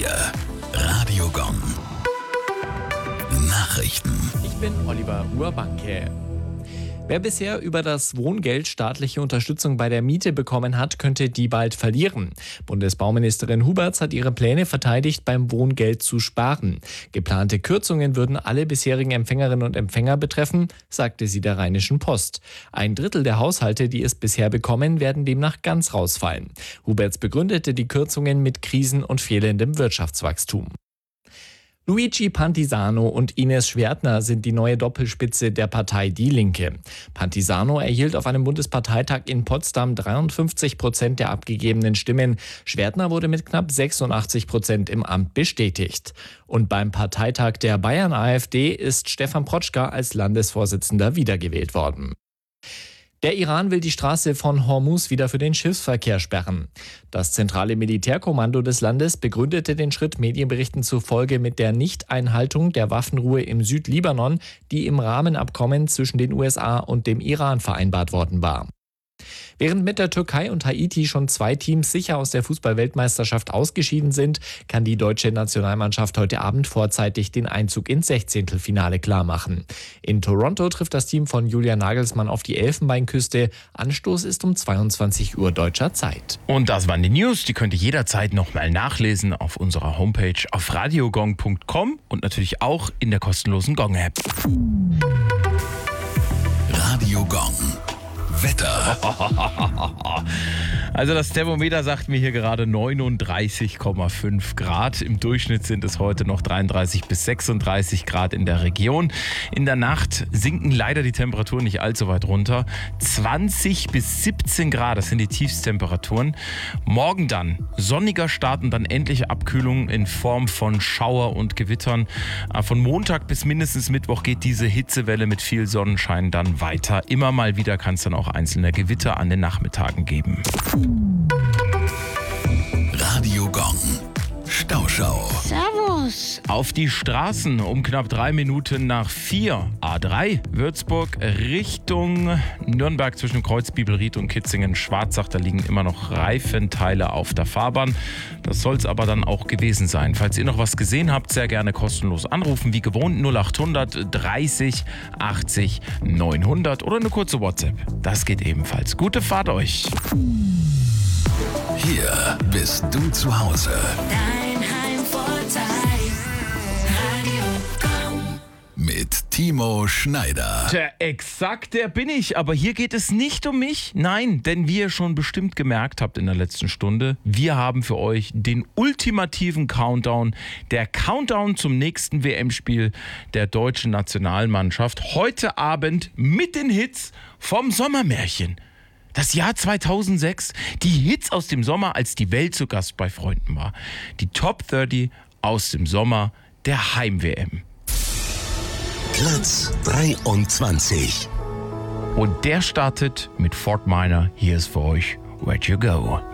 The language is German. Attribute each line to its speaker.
Speaker 1: Hier, Radio Gong. Nachrichten.
Speaker 2: Ich bin Oliver Urbanke. Wer bisher über das Wohngeld staatliche Unterstützung bei der Miete bekommen hat, könnte die bald verlieren. Bundesbauministerin Huberts hat ihre Pläne verteidigt, beim Wohngeld zu sparen. Geplante Kürzungen würden alle bisherigen Empfängerinnen und Empfänger betreffen, sagte sie der Rheinischen Post. 1/3 der Haushalte, die es bisher bekommen, werden demnach ganz rausfallen. Huberts begründete die Kürzungen mit Krisen und fehlendem Wirtschaftswachstum. Luigi Pantisano und Ines Schwertner sind die neue Doppelspitze der Partei Die Linke. Pantisano erhielt auf einem Bundesparteitag in Potsdam 53% der abgegebenen Stimmen. Schwertner wurde mit knapp 86% im Amt bestätigt. Und beim Parteitag der Bayern-AfD ist Stefan Protschka als Landesvorsitzender wiedergewählt worden. Der Iran will die Straße von Hormuz wieder für den Schiffsverkehr sperren. Das zentrale Militärkommando des Landes begründete den Schritt Medienberichten zufolge mit der Nichteinhaltung der Waffenruhe im Südlibanon, die im Rahmenabkommen zwischen den USA und dem Iran vereinbart worden war. Während mit der Türkei und Haiti schon 2 Teams sicher aus der Fußball-Weltmeisterschaft ausgeschieden sind, kann die deutsche Nationalmannschaft heute Abend vorzeitig den Einzug ins Sechzehntelfinale klarmachen. In Toronto trifft das Team von Julian Nagelsmann auf die Elfenbeinküste. Anstoß ist um 22 Uhr deutscher Zeit.
Speaker 3: Und das waren die News. Die könnt ihr jederzeit nochmal nachlesen auf unserer Homepage auf radiogong.com und natürlich auch in der kostenlosen Gong-App.
Speaker 1: Radio Gong. Wetter.
Speaker 3: Also das Thermometer sagt mir hier gerade 39,5 Grad. Im Durchschnitt sind es heute noch 33 bis 36 Grad in der Region. In der Nacht sinken leider die Temperaturen nicht allzu weit runter. 20 bis 17 Grad, das sind die Tiefstemperaturen. Morgen dann sonniger Start und dann endliche Abkühlung in Form von Schauer und Gewittern. Von Montag bis mindestens Mittwoch geht diese Hitzewelle mit viel Sonnenschein dann weiter. Immer mal wieder kann es dann auch einzelne Gewitter an den Nachmittagen geben.
Speaker 1: Radio Gong. Stauschau.
Speaker 4: Servus.
Speaker 3: Auf die Straßen um knapp 3 Minuten nach 4. A3 Würzburg Richtung Nürnberg zwischen Kreuzbibelried und Kitzingen-Schwarzach. Da liegen immer noch Reifenteile auf der Fahrbahn. Das soll es aber dann auch gewesen sein. Falls ihr noch was gesehen habt, sehr gerne kostenlos anrufen. Wie gewohnt 0800 30 80 900 oder eine kurze WhatsApp. Das geht ebenfalls. Gute Fahrt euch.
Speaker 1: Hier bist du zu Hause.
Speaker 5: Dein Heimvorteil. Radio Gong.
Speaker 1: Mit Timo Schneider.
Speaker 3: Tja, exakt der bin ich. Aber hier geht es nicht um mich. Nein, denn wie ihr schon bestimmt gemerkt habt in der letzten Stunde, wir haben für euch den ultimativen Countdown. Der Countdown zum nächsten WM-Spiel der deutschen Nationalmannschaft. Heute Abend mit den Hits vom Sommermärchen. Das Jahr 2006, die Hits aus dem Sommer, als die Welt zu Gast bei Freunden war. Die Top 30 aus dem Sommer der Heim-WM.
Speaker 1: Platz 23.
Speaker 3: Und der startet mit Fort Minor. Hier ist für euch Where'd You Go?